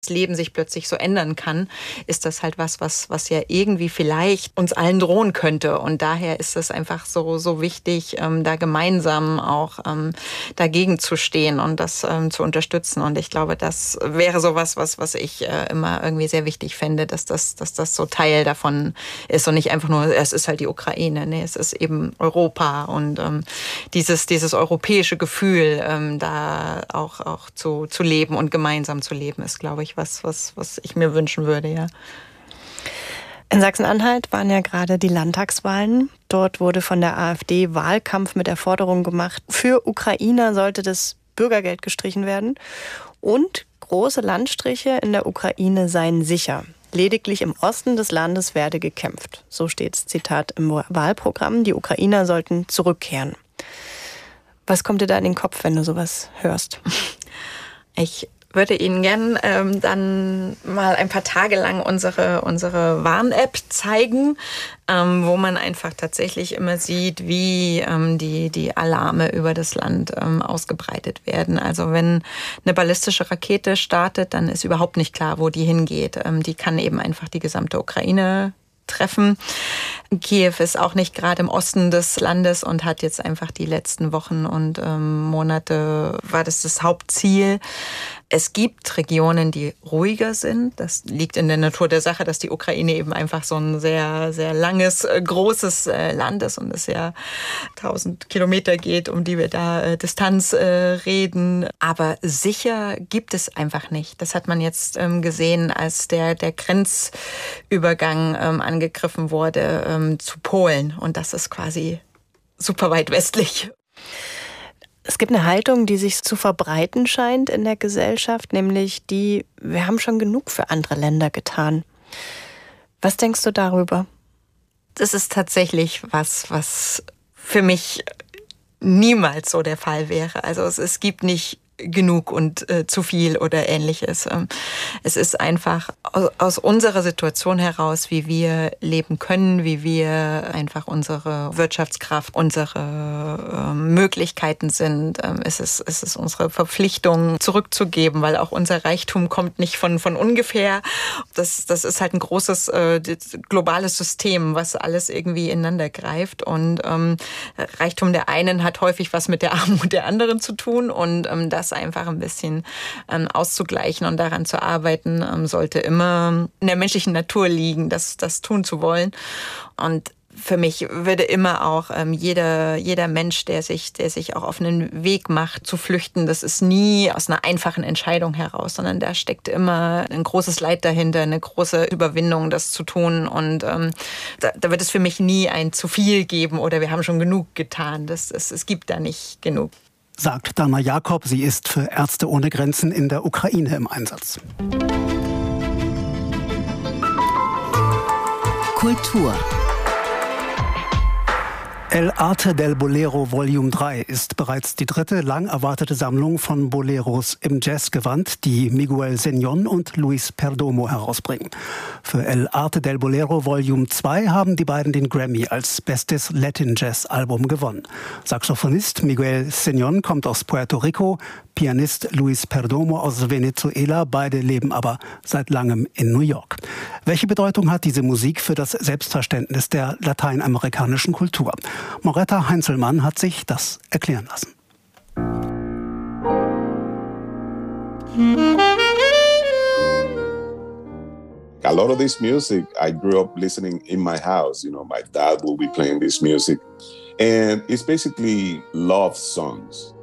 das Leben sich plötzlich so ändern kann, ist das halt was ja irgendwie vielleicht uns allen drohen könnte. Und daher ist es einfach so wichtig, da gemeinsam auch dagegen zu stehen und das zu unterstützen. Und ich glaube, das wäre sowas, was ich immer irgendwie sehr wichtig fände, dass das so Teil davon ist und nicht einfach nur, es ist halt die Ukraine. Nee, es ist eben Europa und dieses europäische Gefühl, da auch zu leben und gemeinsam zu leben, ist, glaube ich, was ich mir wünschen würde, ja. In Sachsen-Anhalt waren ja gerade die Landtagswahlen. Dort wurde von der AfD Wahlkampf mit der Forderung gemacht, für Ukrainer sollte das Bürgergeld gestrichen werden und große Landstriche in der Ukraine seien sicher. Lediglich im Osten des Landes werde gekämpft. So steht es, Zitat, im Wahlprogramm. Die Ukrainer sollten zurückkehren. Was kommt dir da in den Kopf, wenn du sowas hörst? Ich würde Ihnen gern dann mal ein paar Tage lang unsere Warn-App zeigen, wo man einfach tatsächlich immer sieht, wie die Alarme über das Land ausgebreitet werden. Also wenn eine ballistische Rakete startet, dann ist überhaupt nicht klar, wo die hingeht. Die kann eben einfach die gesamte Ukraine treffen. Kiew ist auch nicht gerade im Osten des Landes und hat jetzt einfach die letzten Wochen und Monate war das Hauptziel. Es gibt Regionen, die ruhiger sind. Das liegt in der Natur der Sache, dass die Ukraine eben einfach so ein sehr, sehr langes, großes Land ist und es ja 1000 Kilometer geht, um die wir da Distanz reden. Aber sicher gibt es einfach nicht. Das hat man jetzt gesehen, als der Grenzübergang angegriffen wurde zu Polen. Und das ist quasi super weit westlich. Es gibt eine Haltung, die sich zu verbreiten scheint in der Gesellschaft, nämlich wir haben schon genug für andere Länder getan. Was denkst du darüber? Das ist tatsächlich was für mich niemals so der Fall wäre. Also es gibt nicht genug und zu viel oder Ähnliches. Es ist einfach aus unserer Situation heraus, wie wir leben können, wie wir einfach unsere Wirtschaftskraft, unsere Möglichkeiten sind. Es ist unsere Verpflichtung zurückzugeben, weil auch unser Reichtum kommt nicht von ungefähr. Das ist halt ein großes globales System, was alles irgendwie ineinander greift. Und Reichtum der einen hat häufig was mit der Armut der anderen zu tun und das einfach ein bisschen auszugleichen und daran zu arbeiten, sollte immer in der menschlichen Natur liegen, das tun zu wollen. Und für mich würde immer auch jeder Mensch, der sich auch auf einen Weg macht, zu flüchten, das ist nie aus einer einfachen Entscheidung heraus, sondern da steckt immer ein großes Leid dahinter, eine große Überwindung, das zu tun. Und da wird es für mich nie ein zu viel geben oder wir haben schon genug getan. Es gibt da nicht genug. Sagt Dana Jakob, sie ist für Ärzte ohne Grenzen in der Ukraine im Einsatz. Kultur. El Arte del Bolero Volume 3 ist bereits die dritte lang erwartete Sammlung von Boleros im Jazzgewand, die Miguel Señón und Luis Perdomo herausbringen. Für El Arte del Bolero Volume 2 haben die beiden den Grammy als bestes Latin Jazz Album gewonnen. Saxophonist Miguel Señón kommt aus Puerto Rico, Pianist Luis Perdomo aus Venezuela, beide leben aber seit langem in New York. Welche Bedeutung hat diese Musik für das Selbstverständnis der lateinamerikanischen Kultur? Moretta Heinzelmann hat sich das erklären lassen. A lot of this music, I grew up listening in my house. You know, my dad will be playing this music. And it's basically love songs.